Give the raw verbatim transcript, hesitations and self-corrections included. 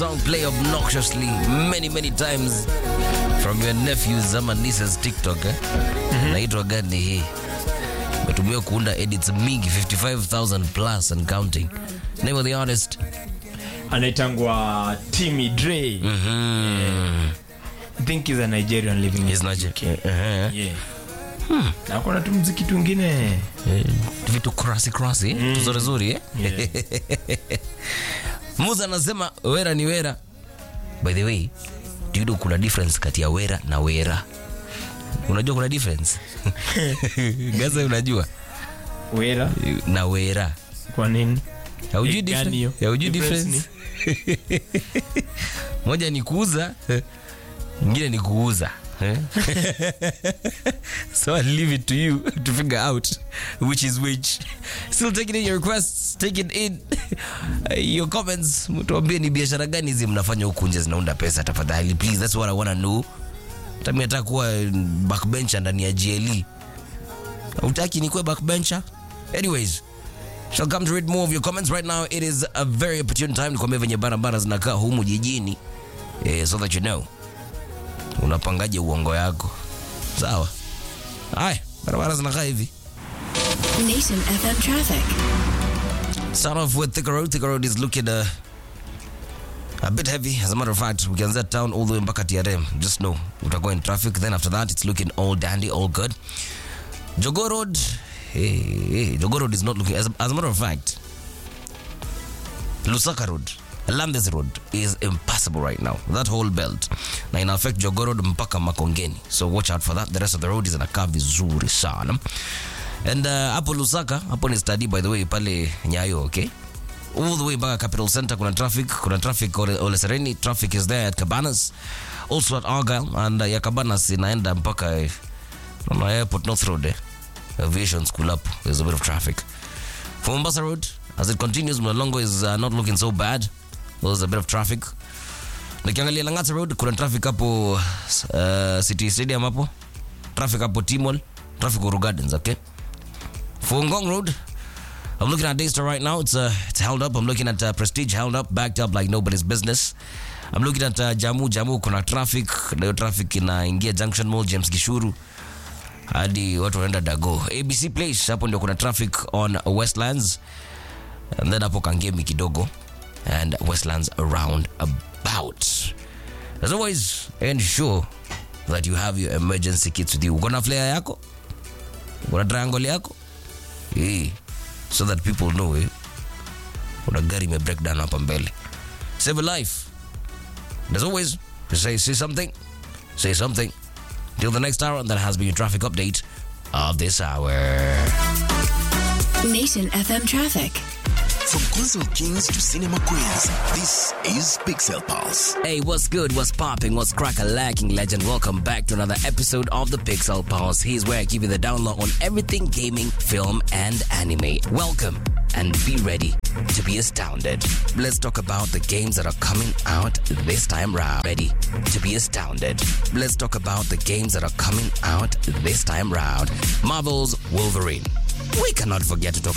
song play obnoxiously many many times from your nephew's ama niece's TikTok eh? Mm-hmm. Naitwa gani hii? Metumia kuunda edits mingi fifty-five thousand plus and counting. Name of the artist? Anaitangwa Timmy Dre. Mhm. Yeah. I think he's a Nigerian living in Nigeria. Uh-huh. Yeah. Hmm. Na kuna tu muziki twingine eh, vitu crossy crossy mm. Tuzuri zuri eh? Yeah. Musa anasema wera ni wera. By the way, do you know kuna difference kati ya wera na wera? Unajua kuna difference? Gaza unajua? Wera na wera. Kwa nini? Haujui difference? Haujui difference? Moja ni kuuza, nyingine ni kuuza. So I leave it to you to figure out which is which. Still taking in your requests, taking in your comments. Mtuambie ni biashara gani hizi mnafanya huku nje zinaunda pesa tafadhali. Please, that's what I want to know. Tami nataka kuwa backbencher ndani ya G L E. Utaki nikuwe backbencher? Anyways, shall come to read more of your comments right now. It is a very opportune time to come venye barabara zinakaa humu jijini. Eh, so that you know. Unapangaje uongo yako? Sawa. Hai, barabara zinakaa hivi. Nation F M traffic. Start off with Thika Road. Thika Road is looking uh, a bit heavy. As a matter of fact, we can set down all the way mpaka T R M. Just know, utakuwa in traffic. Then after that, it's looking all dandy, all good. Jogoo Road. Hey, hey, Jogoo Road is not looking... As, as a matter of fact, Lusaka Road, Landes Road is impassable right now. That whole belt. Na ina affect Jogoo Road mpaka Makongeni. So watch out for that. The rest of the road is inakaa vizuri sana. And uh, hapo Lusaka, hapo ni study by the way, pale Nyayo, okay? All the way back Capital Center, kuna traffic. Kuna traffic Ole, Ole Sereni. Traffic is there at Cabanas. Also at Argyle. And uh, ya Cabanas inaenda mpaka eh, on Airport North Road eh. Aviation School up. There's a bit of traffic. For Mombasa Road, as it continues, Mlolongo is uh, not looking so bad. There's a bit of traffic. Nikiangalia Langata Road, kuna traffic hapo uh, City Stadium hapo. Traffic hapo Timol. Traffic Uru Gardens, okay? For Ngong Road, I'm looking at Daystar right now. It's uh, it's held up. I'm looking at uh, Prestige held up, backed up like nobody's business. I'm looking at uh, Jamu. Jamu kuna traffic. Leo traffic inaingia Junction Mall, James Gishuru. Hadi watu wanaenda Dago. A B C Place, hapo ndio kuna traffic on Westlands. And then hapo Kangemi kidogo. And Westlands around about. As always, ensure that you have your emergency kits with you. Uko na flare yako? Uko na triangle yako? Eh. So that people know eh. Una gari me breakdown hapa mbele. Save a life. And as always, say, say something. Say something. Till the next hour, and that has been your traffic update of this hour. Nation F M traffic. From console kings to cinema queens, this is Pixel Pulse. Hey, what's good? What's popping? What's crack-a-lacking, legend? Welcome back to another episode of the Pixel Pulse. Here's where I give you the download on everything gaming, film, and anime. Welcome, and be ready to be astounded. Let's talk about the games that are coming out this time round. Ready to be astounded. Let's talk about the games that are coming out this time round. Marvel's Wolverine. We cannot forget to talk